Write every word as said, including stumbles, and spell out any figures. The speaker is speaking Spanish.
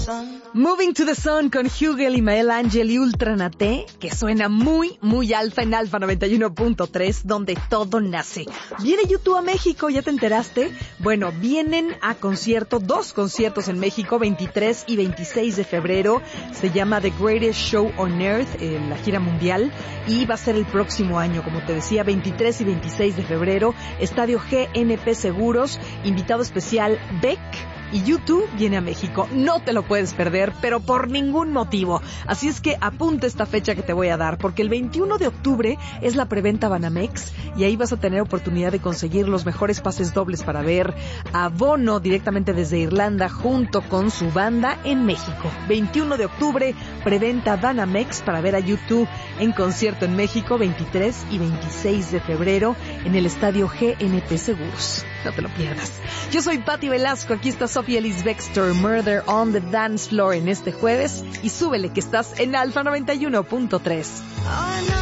Moving to the Sun con Hugel y Mael Ángel y Ultranate, que suena muy, muy alfa en Alfa noventa y uno punto tres, donde todo nace. ¿Viene YouTube a México? ¿Ya te enteraste? Bueno, vienen a concierto, dos conciertos en México, veintitrés y veintiséis de febrero. Se llama The Greatest Show on Earth, eh, la gira mundial, y va a ser el próximo año, como te decía, veintitrés y veintiséis de febrero. Estadio G N P Seguros, invitado especial Beck. Y YouTube viene a México. No te lo puedes perder, pero por ningún motivo. Así es que apunta esta fecha que te voy a dar, porque el veintiuno de octubre es la preventa Banamex y ahí vas a tener oportunidad de conseguir los mejores pases dobles para ver a Bono directamente desde Irlanda junto con su banda en México. veintiuno de octubre, preventa Banamex para ver a YouTube en concierto en México, veintitrés y veintiséis de febrero en el Estadio G N P Seguros. No te lo pierdas. Yo soy Patti Velasco, aquí está Sofía Ellis Bextor, Murder on the Dance Floor en este jueves, y súbele que estás en Alfa noventa y uno punto tres.